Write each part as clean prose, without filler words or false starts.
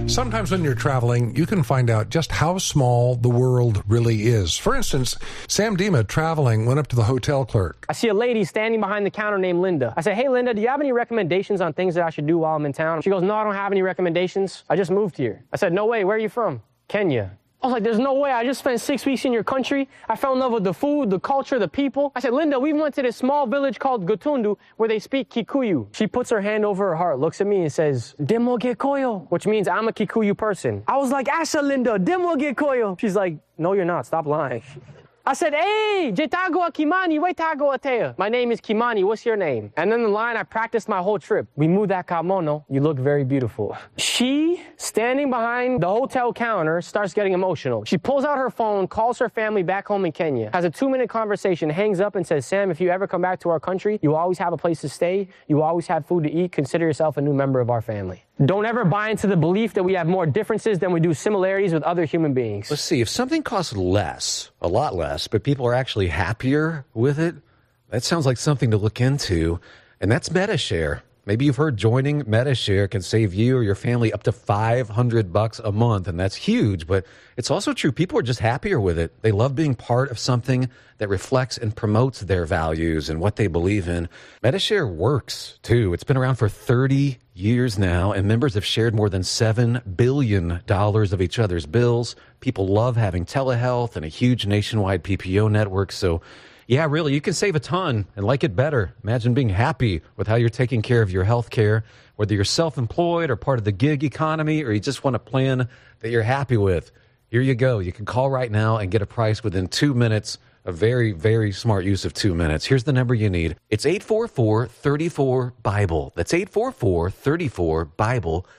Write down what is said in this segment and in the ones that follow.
Sometimes when you're traveling, you can find out just how small the world really is. For instance, Sam Dima, traveling, went up to the hotel clerk. I see a lady standing behind the counter named Linda. I say, hey, Linda, do you have any recommendations on things that I should do while I'm in town? She goes, no, I don't have any recommendations. I just moved here. I said, no way, where are you from? Kenya. I was like, there's no way. I just spent 6 weeks in your country. I fell in love with the food, the culture, the people. I said, Linda, we went to this small village called Gatundu where they speak Kikuyu. She puts her hand over her heart, looks at me and says, Demo Gikoyo, which means I'm a Kikuyu person. I was like, Asha, Linda, Demo Gikoyo. She's like, no, you're not. Stop lying. I said, hey, Jetagoa Kimani, Wetagoa Tea. My name is Kimani, what's your name? And then the line I practiced my whole trip. We moved that kamono, you look very beautiful. She, standing behind the hotel counter, starts getting emotional. She pulls out her phone, calls her family back home in Kenya, has a 2-minute conversation, hangs up and says, Sam, if you ever come back to our country, you always have a place to stay, you always have food to eat, consider yourself a new member of our family. Don't ever buy into the belief that we have more differences than we do similarities with other human beings. Let's see, if something costs less, a lot less, but people are actually happier with it, that sounds like something to look into, and that's MediShare. Maybe you've heard joining MediShare can save you or your family up to $500 a month, and that's huge, but it's also true. People are just happier with it. They love being part of something that reflects and promotes their values and what they believe in. MediShare works, too. It's been around for 30 years now, and members have shared more than $7 billion of each other's bills. People love having telehealth and a huge nationwide PPO network, so yeah, really, you can save a ton and like it better. Imagine being happy with how you're taking care of your health care, whether you're self-employed or part of the gig economy, or you just want a plan that you're happy with. Here you go. You can call right now and get a price within 2 minutes. A very, very smart use of 2 minutes. Here's the number you need. It's 844-34-BIBLE. That's 844-34-BIBLE.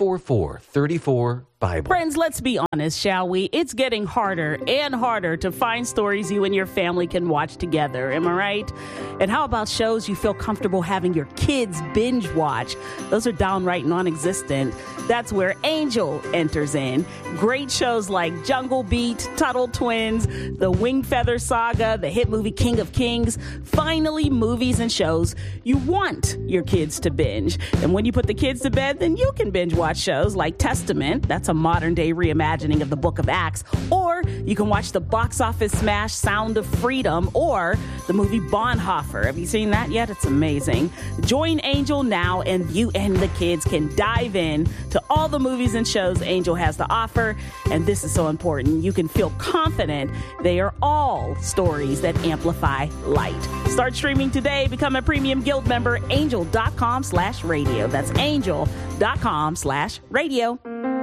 844-34-BIBLE. Friends, let's be honest, shall we? It's getting harder and harder to find stories you and your family can watch together. Am I right? And how about shows you feel comfortable having your kids binge watch? Those are downright non-existent. That's where Angel enters in. Great shows like Jungle Beat, Tuttle Twins, The Winged Feather Saga, the hit movie King of Kings. Finally, movies and shows you want your kids to binge. And when you put the kids to bed, then you can binge watch shows like Testament. That's a modern day reimagining of the Book of Acts. Or you can watch the box office smash Sound of Freedom or the movie Bonhoeffer. Have you seen that yet? It's amazing. Join Angel now and you and the kids can dive in to all the movies and shows Angel has to offer. And this is so important. You can feel confident they are all stories that amplify light. Start streaming today. Become a premium guild member. Angel.com/radio. That's Angel.com/radio.